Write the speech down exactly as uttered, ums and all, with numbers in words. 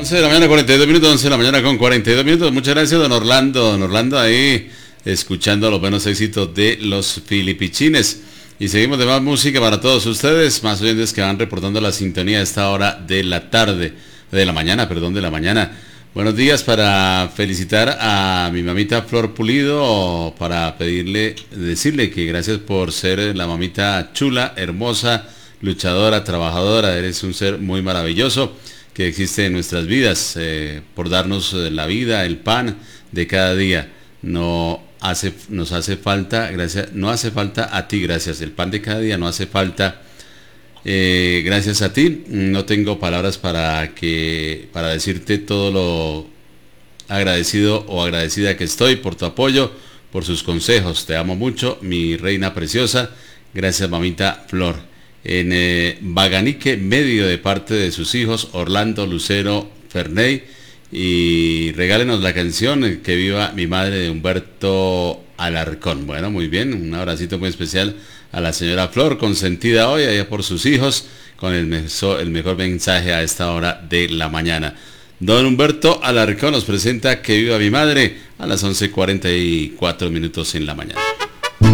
once de la mañana, cuarenta y dos minutos, once de la mañana con cuarenta y dos minutos. Muchas gracias, don Orlando. Don Orlando ahí escuchando los buenos éxitos de los Filipichines. Y seguimos de más música para todos ustedes, más oyentes que van reportando la sintonía a esta hora de la tarde, de la mañana, perdón, de la mañana. Buenos días para felicitar a mi mamita Flor Pulido, para pedirle, decirle que gracias por ser la mamita chula, hermosa, luchadora, trabajadora. Eres un ser muy maravilloso que existe en nuestras vidas, eh, por darnos la vida, el pan de cada día. No hace, nos hace falta, gracias, no hace falta a ti, gracias. El pan de cada día no hace falta, eh, gracias a ti. No tengo palabras para que, para decirte todo lo agradecido o agradecida que estoy por tu apoyo, por sus consejos. Te amo mucho, mi reina preciosa. Gracias, mamita Flor. En eh, Baganique Medio, de parte de sus hijos Orlando, Lucero, Ferney, y regálenos la canción Que viva mi madre, de Humberto Alarcón. Bueno, muy bien, un abracito muy especial a la señora Flor, consentida hoy allá por sus hijos, con el, meso, el mejor mensaje a esta hora de la mañana. Don Humberto Alarcón nos presenta Que viva mi madre a las once cuarenta y cuatro minutos en la mañana.